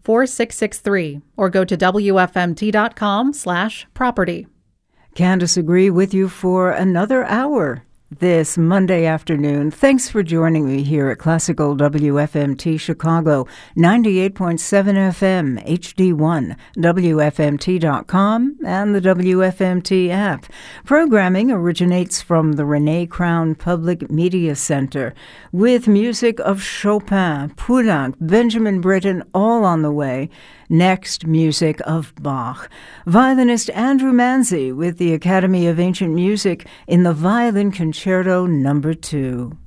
888-878-4663 or go to wfmt.com/property. Candace Agree with you for another hour this Monday afternoon. Thanks for joining me here at Classical WFMT Chicago, 98.7 FM, HD1, WFMT.com, and the WFMT app. Programming originates from the Renee Crown Public Media Center, with music of Chopin, Poulenc, Benjamin Britten, all on the way. Next, music of Bach. Violinist Andrew Manzi with the Academy of Ancient Music in the Violin Concerto No. 2.